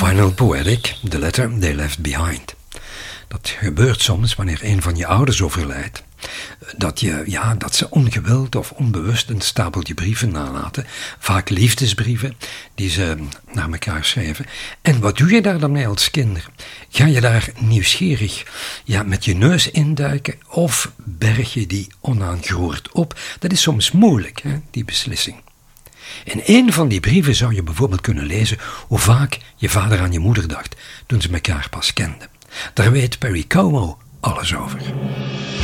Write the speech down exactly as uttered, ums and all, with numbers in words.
Final Poetic, The Letter They Left Behind. Dat gebeurt soms wanneer een van je ouders overlijdt. Dat, je, ja, dat ze ongewild of onbewust een stapeltje brieven nalaten. Vaak liefdesbrieven die ze naar elkaar schrijven. En wat doe je daar dan mee als kinder? Ga je daar nieuwsgierig ja, met je neus induiken of berg je die onaangeroerd op? Dat is soms moeilijk, hè, die beslissing. In een van die brieven zou je bijvoorbeeld kunnen lezen hoe vaak je vader aan je moeder dacht toen ze elkaar pas kenden. Daar weet Perry Como alles over.